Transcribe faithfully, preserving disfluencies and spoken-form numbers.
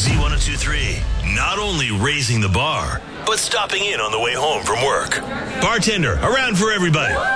Z ten twenty-three, not only raising the bar, but stopping in on the way home from work. Bartender, around for everybody.